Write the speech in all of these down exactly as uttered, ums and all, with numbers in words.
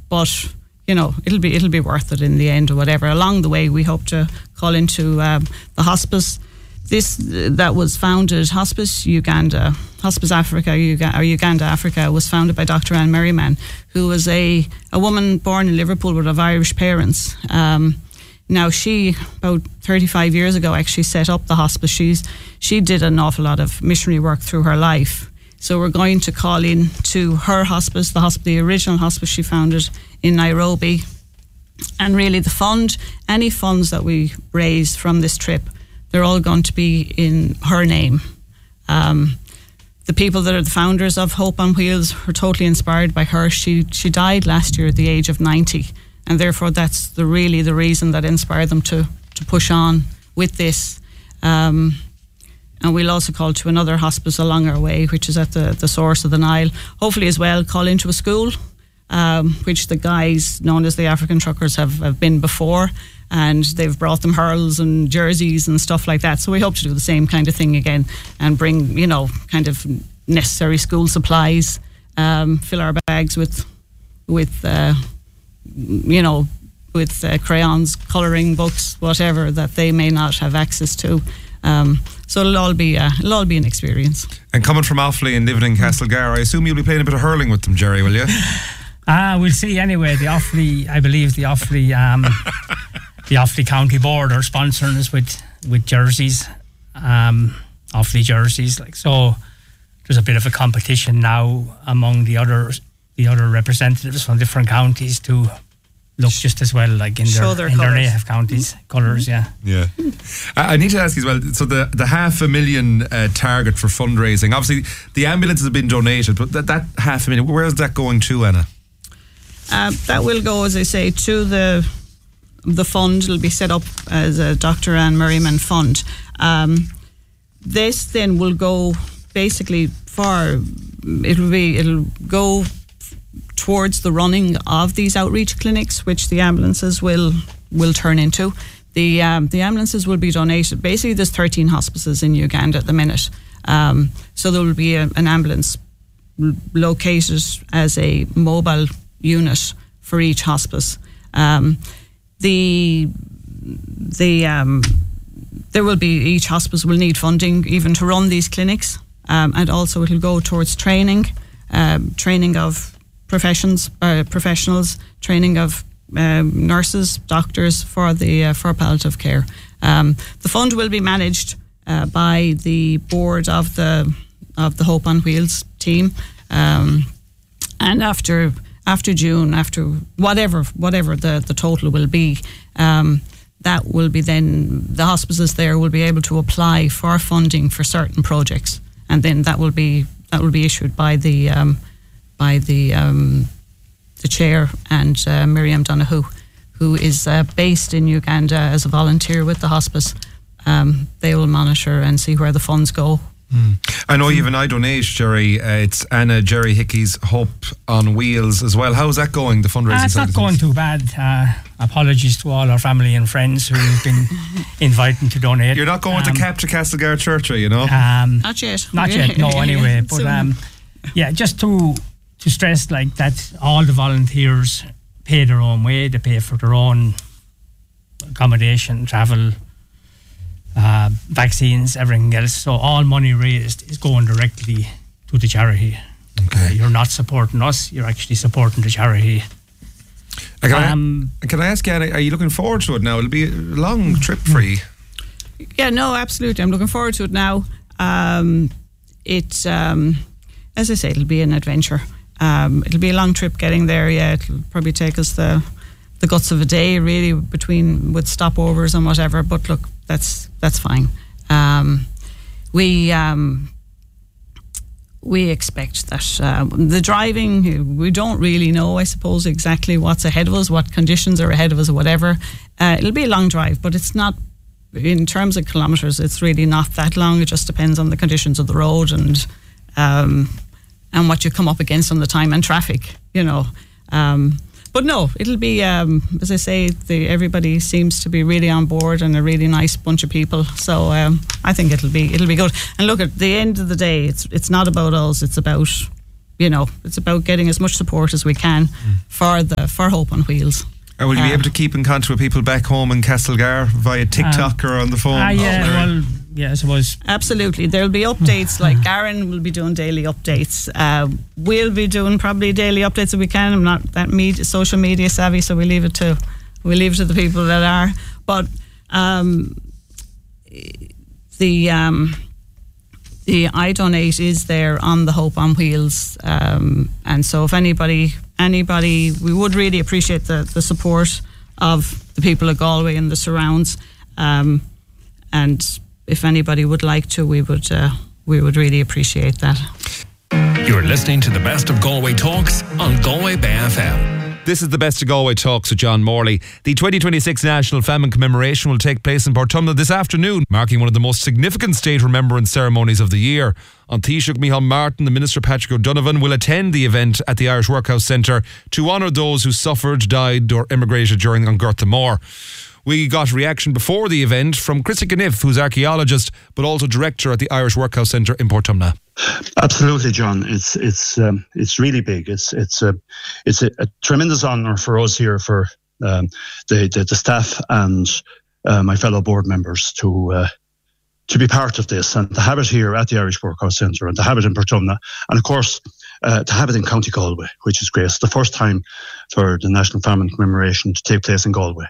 but you know, it'll be it'll be worth it in the end or whatever. Along the way, we hope to call into um, the hospice. This uh, that was founded, Hospice Uganda, Hospice Africa, Uga- or Uganda Africa, was founded by Doctor Anne Merriman, who was a, a woman born in Liverpool with of Irish parents. Um, now she, about thirty-five years ago, actually set up the hospice. She's she did an awful lot of missionary work through her life. So we're going to call in to her hospice, the hospice, the original hospice she founded in Nairobi. And really the fund, any funds that we raise from this trip, they're all going to be in her name. Um, the people that are the founders of Hope on Wheels were totally inspired by her. She she died last year at the age of ninety, and therefore that's the really the reason that inspired them to, to push on with this. Um, and we'll also call to another hospice along our way, which is at the, the source of the Nile. Hopefully as well call into a school, um, which the guys known as the African Truckers have, have been before. And they've brought them hurls and jerseys and stuff like that. So we hope to do the same kind of thing again and bring, you know, kind of necessary school supplies, um, fill our bags with, with uh, you know, with uh, crayons, colouring books, whatever that they may not have access to. Um, so it'll all be uh, it'll all be an experience. And coming from Offaly and living in Castlegar, I assume you'll be playing a bit of hurling with them, Jerry, will you? Ah, uh, we'll see anyway. The Offaly, I believe the Offaly... Um, The Offaly County Board are sponsoring us with, with jerseys, um, Offaly jerseys. Like so, there's a bit of a competition now among the other the other representatives from different counties to look just as well, like in their, their in colours. their native counties colours. Yeah, yeah. I, I need to ask you as well. So the the half a million uh, target for fundraising. Obviously, the ambulances have been donated, but that, that half a million, where is that going to, Anna? Uh, that will go, as I say, to the. The fund will be set up as a Doctor Anne Merriman fund. Um, this then will go basically for, it'll be, it'll go towards the running of these outreach clinics, which the ambulances will will turn into. The um, the ambulances will be donated. Basically, there's thirteen hospices in Uganda at the minute. Um, so there will be a, an ambulance located as a mobile unit for each hospice. Um, The the um, there will be each hospice will need funding even to run these clinics, um, and also it'll go towards training, um, training of professions, uh, professionals, training of um, nurses, doctors for the uh, for palliative care. Um, the fund will be managed uh, by the board of the of the Hope on Wheels team, um, and after. After June, after whatever whatever the, the total will be, um, that will be then, the hospices there will be able to apply for funding for certain projects, and then that will be that will be issued by the um, by the um, the chair and uh, Miriam Donoghue, who is uh, based in Uganda as a volunteer with the hospice. Um, they will monitor and see where the funds go. Mm. I know you have an iDonate, Jerry. Uh, it's Anna Jerry Hickey's Hope on Wheels as well. How's that going, the fundraising? Uh, it's not going too bad. Uh, apologies to all our family and friends who've been inviting to donate. You're not going um, to Capture Castlegar Church, you know? Um, not yet. Not yet, no, anyway. But um, yeah, just to to stress like that all the volunteers pay their own way. They pay for their own accommodation, travel, Uh, vaccines, everything else. So all money raised is going directly to the charity. Okay. Uh, you're not supporting us, you're actually supporting the charity. Uh, can, um, I, can I ask you, Anna, are you looking forward to it now? It'll be a long trip for you. Yeah, no, absolutely. I'm looking forward to it now. Um, it's, um, as I say, it'll be an adventure. Um, it'll be a long trip getting there. Yeah, it'll probably take us the the guts of a day, really, between with stopovers and whatever. But look, that's that's fine. Um, we um, we expect that uh, the driving, we don't really know, I suppose, exactly what's ahead of us, what conditions are ahead of us, or whatever. Uh, it'll be a long drive, but it's not, in terms of kilometres, it's really not that long. It just depends on the conditions of the road and um, and what you come up against on the time and traffic, you know. Um, But no, it'll be, um, as I say, the, everybody seems to be really on board and a really nice bunch of people. So um, I think it'll be it'll be good. And look, at the end of the day, it's it's not about us. It's about you know, it's about getting as much support as we can mm. for the for Hope on Wheels. Or will you um, be able to keep in contact with people back home in Castlegar via TikTok um, or on the phone? Ah, yeah, oh, well, yeah, I suppose. Absolutely. There'll be updates, like Garen will be doing daily updates. Uh, we'll be doing probably daily updates if we can. I'm not that media, social media savvy, so we leave it to we leave it to the people that are. But um, the um, the I Donate is there on the Hope on Wheels, um, and so if anybody anybody, we would really appreciate the, the support of the people of Galway and the surrounds. Um, and if anybody would like to, we would uh, we would really appreciate that. You're listening to the Best of Galway Talks on Galway Bay F M. This is the Best of Galway Talks with John Morley. The twenty twenty-six National Famine Commemoration will take place in Portumna this afternoon, marking one of the most significant state remembrance ceremonies of the year. On Taoiseach Micheál Martin, the Minister Patrick O'Donovan will attend the event at the Irish Workhouse Centre to honour those who suffered, died or emigrated during An Gorta Mór. We got reaction before the event from Christy Caniff, who's archaeologist but also director at the Irish Workhouse Centre in Portumna. Absolutely, John. It's it's um, it's really big. It's it's a it's a, a tremendous honour for us here, for um, the, the the staff and uh, my fellow board members to uh, to be part of this and to have it here at the Irish Workhouse Centre and to have it in Portumna, and of course uh, to have it in County Galway, which is great. It's the first time for the National Famine Commemoration to take place in Galway.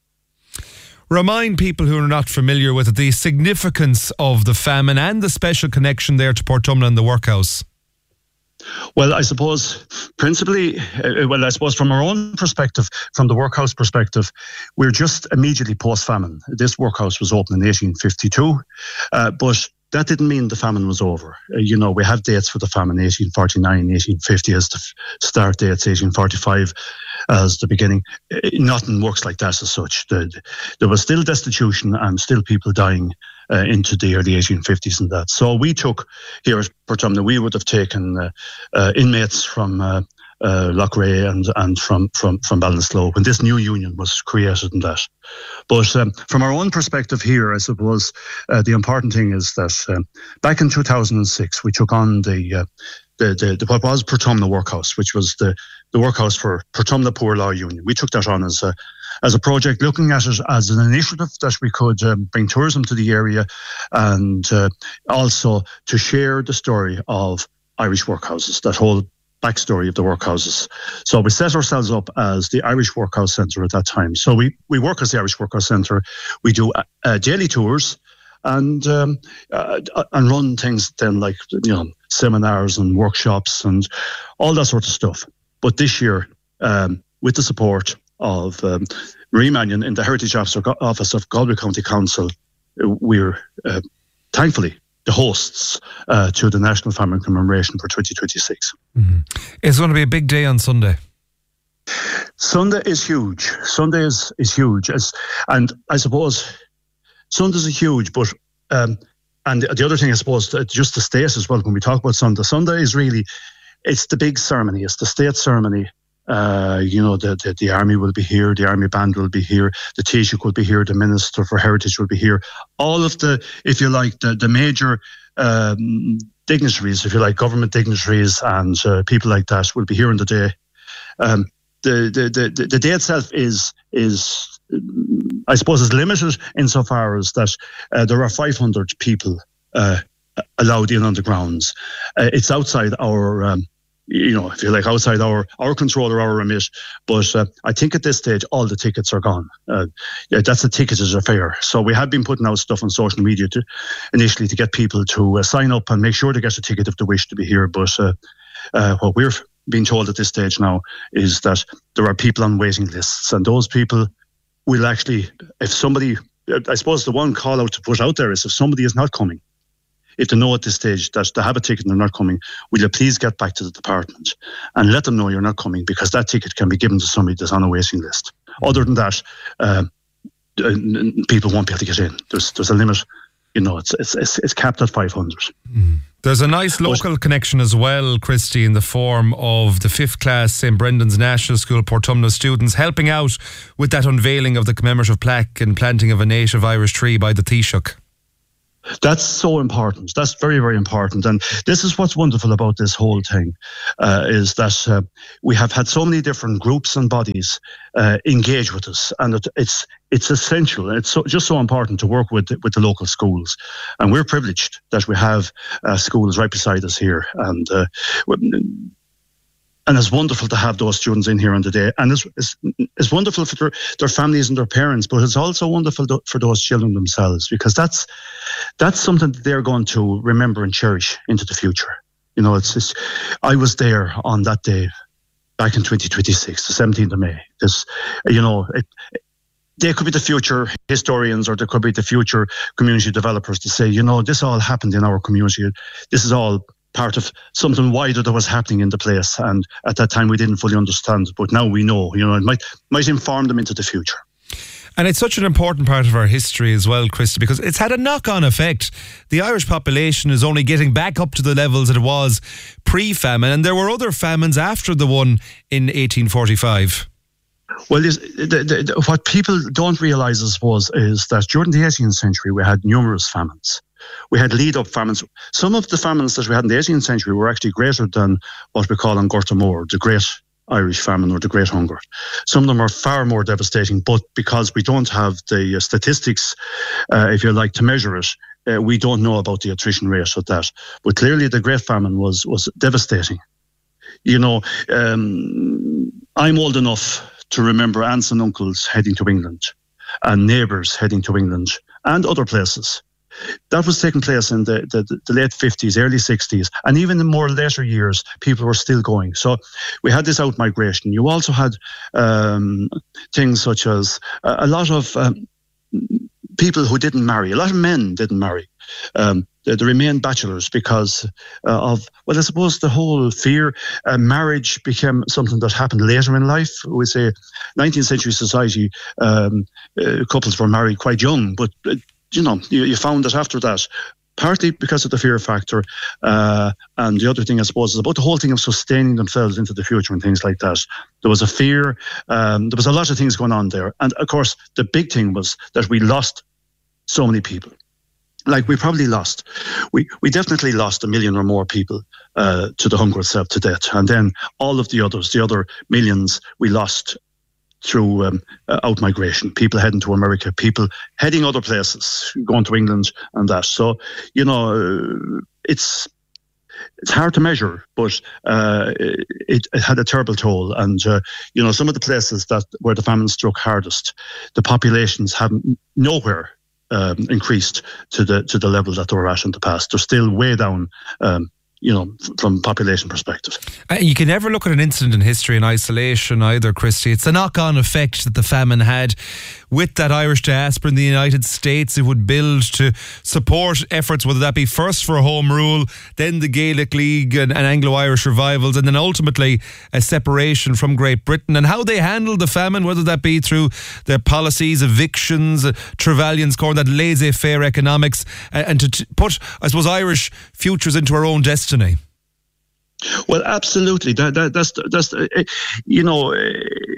Remind people who are not familiar with it the significance of the famine and the special connection there to Portumna and the workhouse. Well, I suppose principally, uh, well, I suppose from our own perspective, from the workhouse perspective, we're just immediately post-famine. This workhouse was opened in eighteen fifty-two, uh, but that didn't mean the famine was over. Uh, you know, we have dates for the famine, eighteen forty-nine, eighteen fifty as the f- start dates, eighteen forty-five as the beginning. Uh, nothing works like that as such. The, the, there was still destitution and still people dying uh, into the early eighteen fifties and that. So we took, here at Portumna, we would have taken uh, uh, inmates from uh, uh, Loughrea and, and from, from, from Ballinasloe when this new union was created and that. But um, from our own perspective here, I suppose uh, the important thing is that um, back in two thousand six, we took on the, uh, the, the, the what was Portumna Workhouse, which was the, the workhouse for Portumna Poor Law Union. We took that on as a, as a project, looking at it as an initiative that we could um, bring tourism to the area and uh, also to share the story of Irish workhouses, that whole backstory of the workhouses. So we set ourselves up as the Irish Workhouse Centre at that time. So we, we work as the Irish Workhouse Centre. We do uh, uh, daily tours and um, uh, and run things then like, you know, seminars and workshops and all that sort of stuff. But this year, um, with the support of um, Marie Mannion in the Heritage Officer Office of Galway County Council, we're uh, thankfully the hosts uh, to the National Famine Commemoration for twenty twenty-six. Mm-hmm. It's going to be a big day on Sunday. Sunday is huge. Sunday is, is huge. It's, and I suppose Sundays are huge, but um, and the, the other thing I suppose, just to state as well, when we talk about Sunday, Sunday is really, it's the big ceremony. It's the state ceremony. Uh, you know, the, the the army will be here, the army band will be here, the Taoiseach will be here, the Minister for Heritage will be here. All of the, if you like, the, the major um, dignitaries, if you like, government dignitaries and uh, people like that will be here on the day. Um, the, the, the, the day itself is, is I suppose, is limited insofar as that uh, there are five hundred people uh, allowed in on the grounds. Uh, it's outside our... Um, you know, if you like, outside our, our control or our remit. But uh, I think at this stage, all the tickets are gone. Uh, yeah, that's a ticketed affair. So we have been putting out stuff on social media to initially to get people to uh, sign up and make sure they get a ticket if they wish to be here. But uh, uh, what we're being told at this stage now is that there are people on waiting lists, and those people will actually, if somebody, I suppose the one call out to put out there is if somebody is not coming, if they know at this stage that they have a ticket and they're not coming, will you please get back to the department and let them know you're not coming, because that ticket can be given to somebody that's on a waiting list. Other than that, uh, people won't be able to get in. There's there's a limit. You know, it's it's it's, it's capped at five hundred. Mm. There's a nice local but, connection as well, Christy, in the form of the fifth class Saint Brendan's National School Portumna students helping out with that unveiling of the commemorative plaque and planting of a native Irish tree by the Taoiseach. That's so important. That's very, very important. And this is what's wonderful about this whole thing, uh, is that uh, we have had so many different groups and bodies uh, engage with us. And it, it's it's essential. It's so, just so important to work with, with the local schools. And we're privileged that we have uh, schools right beside us here. And uh, And it's wonderful to have those students in here on the day. And it's, it's, it's wonderful for their, their families and their parents, but it's also wonderful to, for those children themselves, because that's that's something that they're going to remember and cherish into the future. You know, it's, it's I was there on that day back in twenty twenty-six, the seventeenth of May. This, you know, it, they could be the future historians, or they could be the future community developers to say, you know, this all happened in our community. This is all part of something wider that was happening in the place, and at that time we didn't fully understand, but now we know. You know, it might might inform them into the future. And it's such an important part of our history as well, Christy, because it's had a knock-on effect. The Irish population is only getting back up to the levels that it was pre-famine, and there were other famines after the one in eighteen forty-five. Well, is, the, the, the, what people don't realise, I suppose, is that during the eighteenth century we had numerous famines. We had lead-up famines. Some of the famines that we had in the eighteenth century were actually greater than what we call on Gorta Mór, the Great Irish Famine or the Great Hunger. Some of them are far more devastating, but because we don't have the uh, statistics, uh, if you like, to measure it, uh, we don't know about the attrition rate of that. But clearly the Great Famine was, was devastating. You know, um, I'm old enough to remember aunts and uncles heading to England and neighbours heading to England and other places. That was taking place in the, the, the late fifties, early sixties, and even in more later years, people were still going. So we had this out-migration. You also had um, things such as uh, a lot of um, people who didn't marry. A lot of men didn't marry. Um, they, they remained bachelors because uh, of, well, I suppose the whole fear. Uh, marriage became something that happened later in life. We say nineteenth century society, um, uh, couples were married quite young, but uh, you know, you, you found that after that, partly because of the fear factor, uh, and the other thing, I suppose, is about the whole thing of sustaining themselves into the future and things like that. There was a fear, um, there was a lot of things going on there. And of course, the big thing was that we lost so many people. Like we probably lost, we, we definitely lost a million or more people uh, to the hunger itself, to death. And then all of the others, the other millions, we lost through um, uh, out-migration, people heading to America, people heading other places, going to England and that. So, you know, uh, it's it's hard to measure, but uh, it, it had a terrible toll. And, uh, you know, some of the places that where the famine struck hardest, the populations haven't nowhere um, increased to the to the level that they were at in the past. They're still way down, um, you know, from population perspective. Uh, you can never look at an incident in history in isolation either, Christy. It's the knock-on effect that the famine had with that Irish diaspora in the United States. It would build to support efforts, whether that be first for Home Rule, then the Gaelic League and, and Anglo-Irish revivals, and then ultimately a separation from Great Britain. And how they handled the famine, whether that be through their policies, evictions, uh, Trevelyan's Court, that laissez-faire economics, uh, and to t- put, I suppose, Irish futures into our own destiny. Well, absolutely. That, that, that's, that's uh, you know, uh,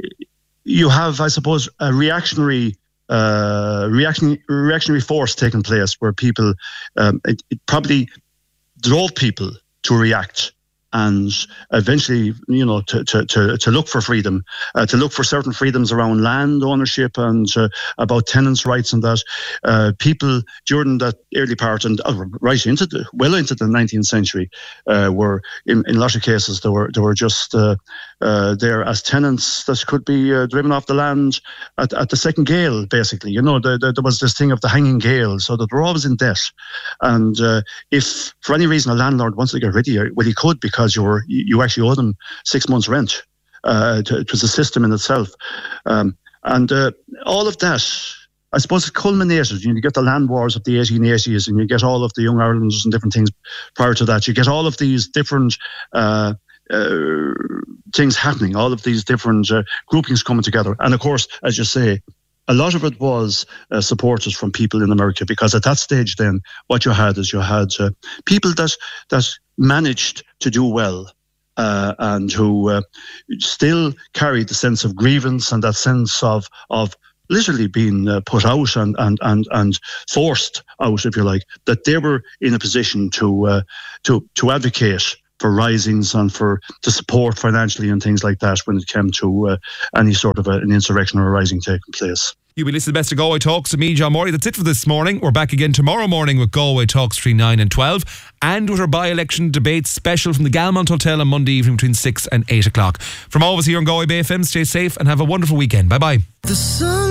you have, I suppose, a reactionary uh, reaction, reactionary force taking place where people, um, it, it probably drove people to react and eventually, you know, to to to, to look for freedom, uh, to look for certain freedoms around land ownership and uh, about tenants' rights and that. Uh, people during that early part and uh, right into the well into the nineteenth century uh, were in, in a lot of cases they were they were just uh, uh, there as tenants that could be uh, driven off the land at, at the second gale, basically. You know, the, the, there was this thing of the hanging gale, so that they were always in debt. And uh, if for any reason a landlord wants to get rid of you, well, he could, because you were you actually owe them six months' rent. Uh, to, it was a system in itself, um, and uh, all of that, I suppose, it culminated. You know, you get the land wars of the eighteen eighties, and you get all of the Young Irelanders and different things prior to that. You get all of these different uh, uh, things happening, all of these different uh, groupings coming together, and of course, as you say, a lot of it was uh, supporters from people in America, because at that stage then what you had is you had uh, people that that managed to do well uh, and who uh, still carried the sense of grievance and that sense of of literally being uh, put out and, and, and, and forced out, if you like, that they were in a position to uh, to to advocate for risings and for to support financially and things like that when it came to uh, any sort of a, an insurrection or a rising taking place. You've been listening to the Best of Galway Talks with me, John Morley. That's it for this morning. We're back again tomorrow morning with Galway Talks between nine and twelve, and with our by-election debate special from the Galmont Hotel on Monday evening between six and eight o'clock. From all of us here on Galway Bay F M, stay safe and have a wonderful weekend. Bye-bye. The sun